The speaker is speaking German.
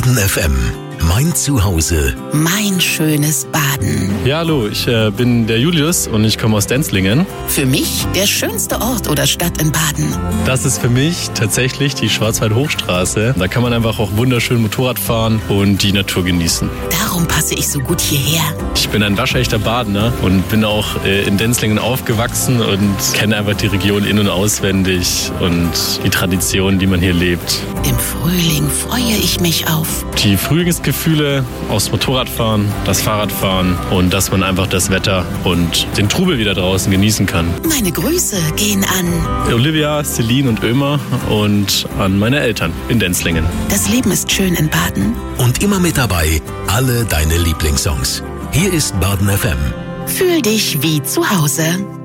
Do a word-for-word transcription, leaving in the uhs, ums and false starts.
Baden F M. Mein Zuhause. Mein schönes Baden. Ja, hallo, ich äh, bin der Julius und ich komme aus Denzlingen. Für mich der schönste Ort oder Stadt in Baden. Das ist für mich tatsächlich die Schwarzwald-Hochstraße. Da kann man einfach auch wunderschön Motorrad fahren und die Natur genießen. Darum passe ich so gut hierher. Ich bin ein waschechter Badener und bin auch äh, in Denzlingen aufgewachsen und kenne einfach die Region in- und auswendig und die Tradition, die man hier lebt. Im Frühling freue ich mich auf Die Frühlingsgefühle aus Motorradfahren, das Fahrradfahren und dass man einfach das Wetter und den Trubel wieder draußen genießen kann. Meine Grüße gehen an Olivia, Celine und Ömer und an meine Eltern in Denzlingen. Das Leben ist schön in Baden. Und immer mit dabei alle deine Lieblingssongs. Hier ist Baden F M. Fühl dich wie zu Hause.